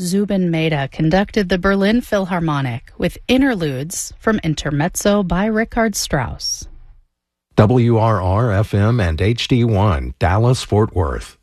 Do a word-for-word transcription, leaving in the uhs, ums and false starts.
Zubin Mehta conducted the Berlin Philharmonic with interludes from Intermezzo by Richard Strauss. W R R F M and H D one, Dallas, Fort Worth.